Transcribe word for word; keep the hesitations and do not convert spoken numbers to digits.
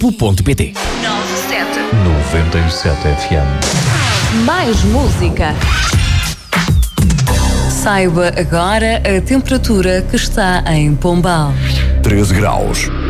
pelo ponto pt. noventa e sete F M. Mais música. Saiba agora a temperatura que está em Pombal. treze graus.